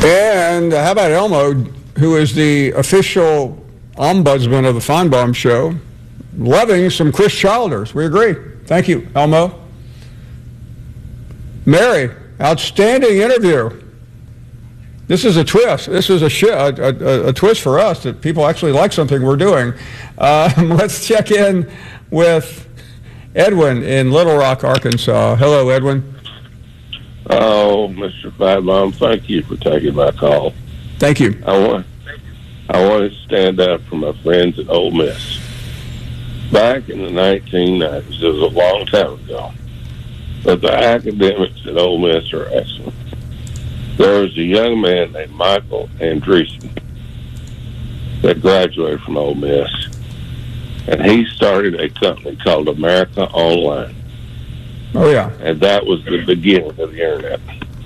And how about Elmo, who is the official ombudsman of the Feinbaum Show, loving some Chris Childers. We agree. Thank you, Elmo. Mary, outstanding interview. This is a twist. This is a twist for us that people actually like something we're doing. Let's check in with Edwin in Little Rock, Arkansas. Hello, Edwin. Oh, Mr. Feinbaum, thank you for taking my call. Thank you. I want to stand up for my friends at Ole Miss. Back in the 1990s, it was a long time ago, but the academics at Ole Miss are excellent. There was a young man named Michael Andreessen that graduated from Ole Miss, and he started a company called America Online. Oh, yeah. And that was the beginning of the Internet.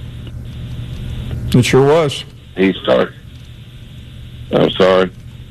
It sure was. He started. I'm sorry.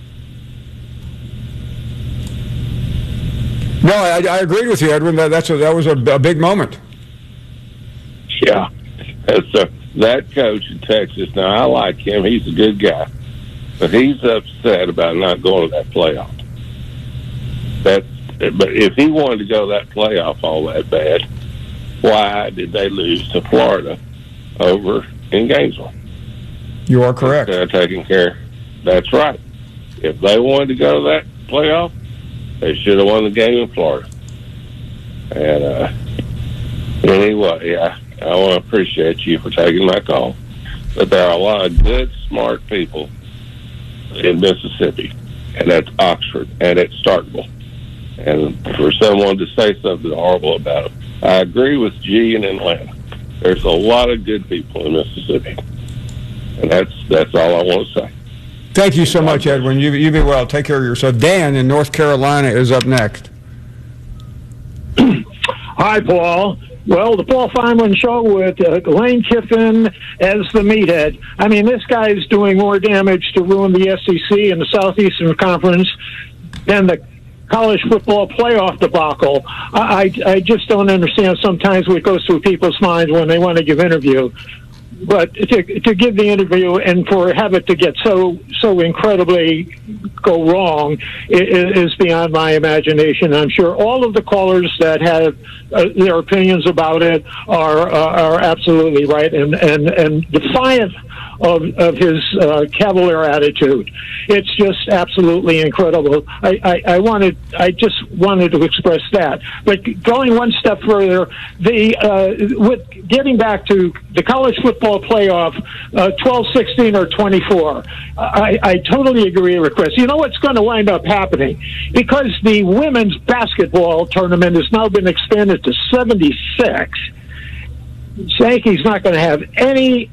No, I agreed with you, Edwin. That was a big moment. Yeah. And so that coach in Texas, now I like him. He's a good guy. But he's upset about not going to that playoff. But if he wanted to go to that playoff all that bad, why did they lose to Florida over in Gainesville? You are correct. They're taking care. That's right. If they wanted to go to that playoff, they should have won the game in Florida. And anyway, I want to appreciate you for taking my call. But there are a lot of good, smart people in Mississippi, and that's Oxford, and it's Starkville. And for someone to say something horrible about them, I agree with G in Atlanta. There's a lot of good people in Mississippi, and that's all I want to say. Thank you so much, Edwin. You be well. Take care of yourself. Dan in North Carolina is up next. Hi, Paul. Well, the Paul Feinman Show with Lane Kiffin as the meathead. I mean, this guy's doing more damage to ruin the SEC and the Southeastern Conference than the college football playoff debacle. I just don't understand sometimes what goes through people's minds when they want to give interview. But to give the interview and have it to get so incredibly go wrong is beyond my imagination. I'm sure all of the callers that have their opinions about it are absolutely right and defiant of his cavalier attitude. It's just absolutely incredible. I just wanted to express that. But going one step further, with getting back to the college football playoff, 12, 16, or 24, I totally agree with Chris. You know what's going to wind up happening? Because the women's basketball tournament has now been expanded to 76, Sankey's not going to have any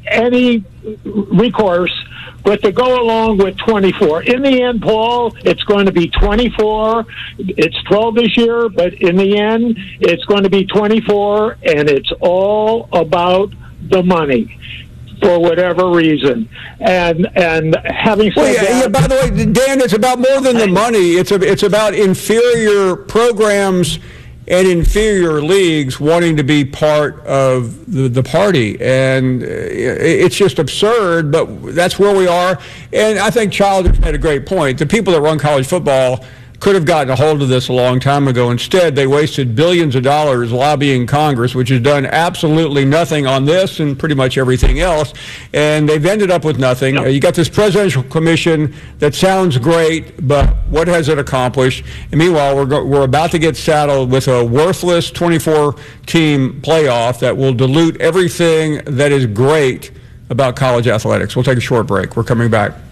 recourse but to go along with 24. In the end, Paul, it's going to be 24. It's 12 this year, but in the end, it's going to be 24, and it's all about the money for whatever reason. And having said that, by the way, Dan, it's about more than the money. It's about inferior programs and inferior leagues wanting to be part of the party. And it's just absurd, but that's where we are. And I think Childers made a great point. The people that run college football could have gotten a hold of this a long time ago. Instead, they wasted billions of dollars lobbying Congress, which has done absolutely nothing on this and pretty much everything else, and they've ended up with nothing. You got this presidential commission that sounds great, but what has it accomplished? And meanwhile, we're about to get saddled with a worthless 24-team playoff that will dilute everything that is great about college athletics. We'll take a short break. We're coming back.